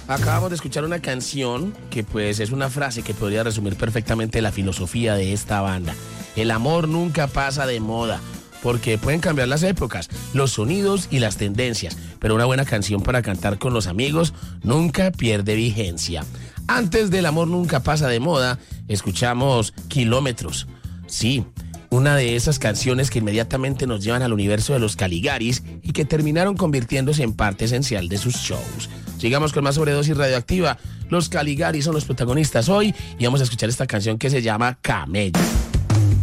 Acabamos de escuchar una canción que pues es una frase que podría resumir perfectamente la filosofía de esta banda. El amor nunca pasa de moda, porque pueden cambiar las épocas, los sonidos y las tendencias, pero una buena canción para cantar con los amigos nunca pierde vigencia. Antes del amor nunca pasa de moda, escuchamos Kilómetros. Sí, una de esas canciones que inmediatamente nos llevan al universo de los Caligaris y que terminaron convirtiéndose en parte esencial de sus shows. Sigamos con más Sobredosis Radioactiva. Los Caligaris son los protagonistas hoy y vamos a escuchar esta canción que se llama Camello.